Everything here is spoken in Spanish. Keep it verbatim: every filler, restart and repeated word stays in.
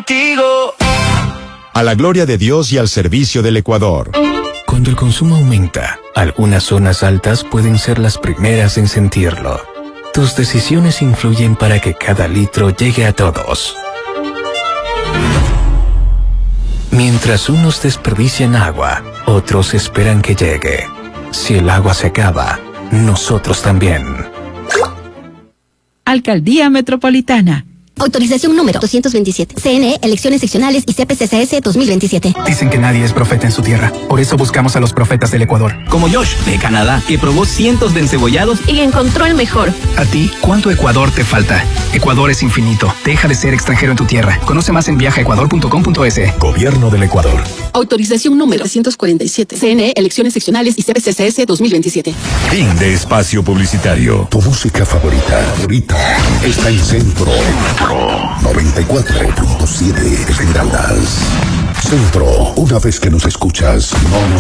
contigo. A la gloria de Dios y al servicio del Ecuador. Cuando el consumo aumenta, algunas zonas altas pueden ser las primeras en sentirlo. Tus decisiones influyen para que cada litro llegue a todos. Mientras unos desperdician agua, otros esperan que llegue. Si el agua se acaba, nosotros también. Alcaldía Metropolitana. Autorización número doscientos veintisiete. C N E, elecciones seccionales y C P C C S dos mil veintisiete. Dicen que nadie es profeta en su tierra. Por eso buscamos a los profetas del Ecuador. Como Josh, de Canadá, que probó cientos de encebollados y encontró el mejor. A ti, ¿cuánto Ecuador te falta? Ecuador es infinito. Deja de ser extranjero en tu tierra. Conoce más en viaja ecuador punto com punto es. Gobierno del Ecuador. Autorización número trescientos cuarenta y siete. C N E, elecciones seccionales y C P C C S dos mil veintisiete. Fin de espacio publicitario. Tu música favorita, favorita, está en Centro. noventa y cuatro punto siete Esmeraldas. Centro, una vez que nos escuchas, no nos